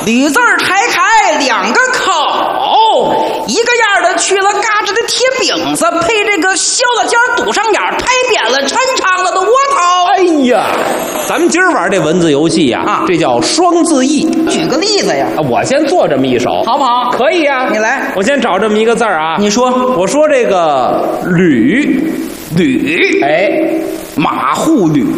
铝字拆开两个口，一个样的去了嘎吱的铁饼子，配这个削了尖堵上眼，拍扁了抻长了的窝头。 哎呀，咱们今儿玩这文字游戏呀，这叫双字义。 举个例子呀， 我先做这么一首， 好不好？ 可以呀， 你来。 我先找这么一个字儿啊。 你说， 我说这个吕，哎， 马户吕，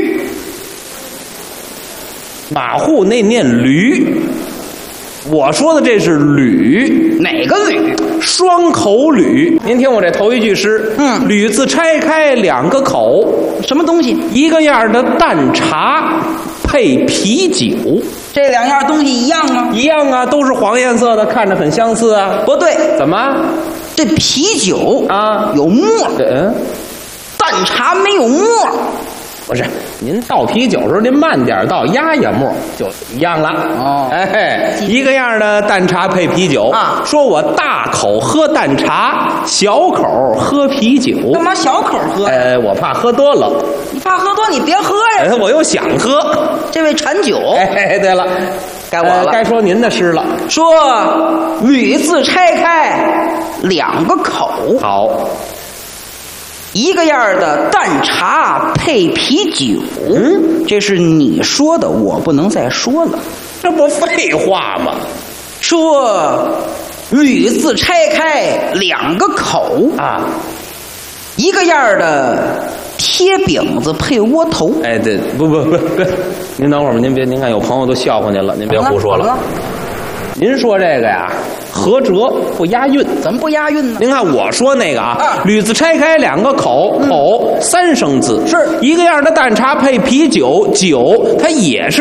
马户那念驴。我说的这是吕， 哪个吕？ 双口吕。您听我这头一句诗，吕字拆开两个口， 什么东西？ 一个样的淡茶配啤酒。 这两样东西一样吗？ 一样啊，都是黄颜色的，看着很相似啊。 不对， 怎么？ 这啤酒啊有沫， 淡茶没有沫。 不是，您倒啤酒的时候您慢点倒，压压沫就一样了。 哦， 哎，一个样的淡茶配啤酒啊。说我大口喝淡茶，小口喝啤酒。 干嘛小口喝？ 我怕喝多了。 你怕喝多，你别喝呀。 我又想喝。 这位馋酒。 哎，对了， 该我了， 该说您的诗了。 说吕字拆开两个口。 好。 一个样的淡茶配啤酒，这是你说的，我不能再说了， 这不废话吗？ 说吕字拆开两个口啊， 一个样的贴饼子配窝头。 哎，对，不，您等会儿吧，您看有朋友都笑话您了，您别胡说了。您说这个呀，合辙不押韵， 怎么不押韵呢？ 您看我说那个吕字拆开两个口，口三声字， 是一个样的淡茶配啤酒，酒它也是